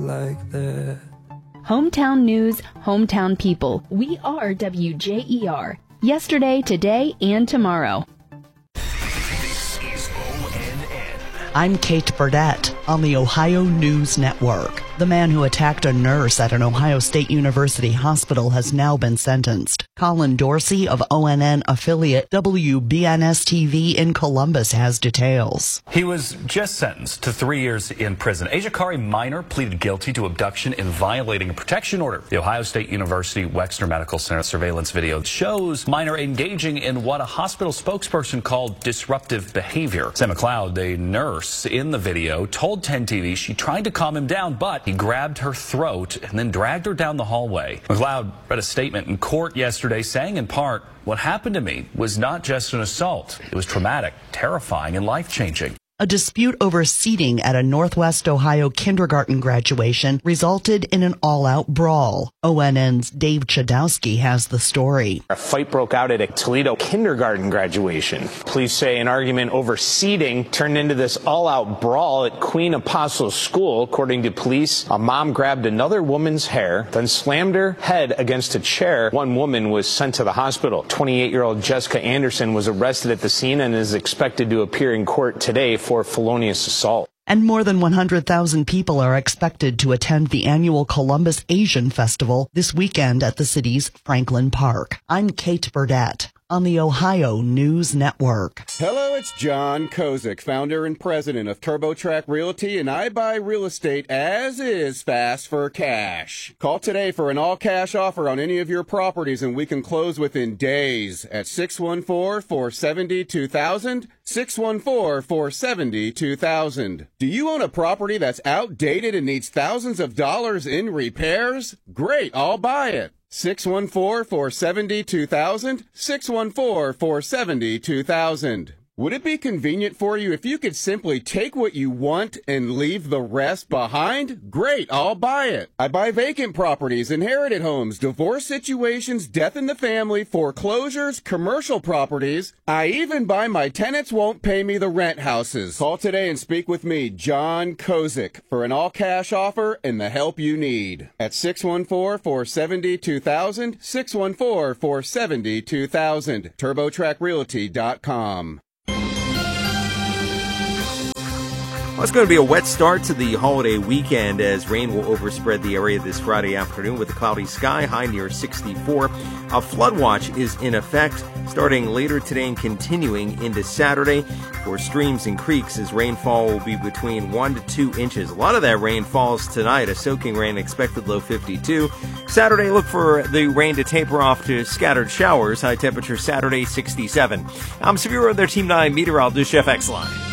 like that. Hometown news, hometown people. We are WJER. Yesterday, today, and tomorrow. This is ONN. I'm Kate Burdett on the Ohio News Network. The man who attacked a nurse at an Ohio State University hospital has now been sentenced. Colin Dorsey of ONN affiliate WBNS-TV in Columbus has details. He was just sentenced to 3 years in prison. Asia Kari Minor pleaded guilty to abduction and violating a protection order. The Ohio State University Wexner Medical Center surveillance video shows Minor engaging in what a hospital spokesperson called disruptive behavior. Sam McLeod, a nurse in the video, told 10TV she tried to calm him down, but he grabbed her throat and then dragged her down the hallway. McLeod read a statement in court yesterday saying in part, "What happened to me was not just an assault. It was traumatic, terrifying, and life-changing." A dispute over seating at a Northwest Ohio kindergarten graduation resulted in an all-out brawl. ONN's Dave Chudowski has the story. A fight broke out at a Toledo kindergarten graduation. Police say an argument over seating turned into this all-out brawl at Queen Apostles School. According to police, a mom grabbed another woman's hair, then slammed her head against a chair. One woman was sent to the hospital. 28-year-old Jessica Anderson was arrested at the scene and is expected to appear in court today for felonious assault. And more than 100,000 people are expected to attend the annual Columbus Asian Festival this weekend at the city's Franklin Park. I'm Kate Burdett on the Ohio News Network. Hello, it's John Kozik, founder and president of TurboTrack Realty, and I buy real estate as is fast for cash. Call today for an all-cash offer on any of your properties, and we can close within days at 614-470-2000, 614-470-2000. Do you own a property that's outdated and needs thousands of dollars in repairs? Great, I'll buy it. 614-470-2000, 614-470-2000. Would it be convenient for you if you could simply take what you want and leave the rest behind? Great, I'll buy it. I buy vacant properties, inherited homes, divorce situations, death in the family, foreclosures, commercial properties. I even buy my tenants won't pay me the rent houses. Call today and speak with me, John Kozik, for an all-cash offer and the help you need. At 614-470-2000, 614-470-2000, TurboTrackRealty.com. Well, it's going to be a wet start to the holiday weekend as rain will overspread the area this Friday afternoon with a cloudy sky, high near 64. A flood watch is in effect starting later today and continuing into Saturday for streams and creeks as rainfall will be between 1 to 2 inches. A lot of that rain falls tonight, a soaking rain expected low 52. Saturday, look for the rain to taper off to scattered showers, high temperature Saturday 67. I'm Severe Weather Team 9 meteorologist Jeff Exline.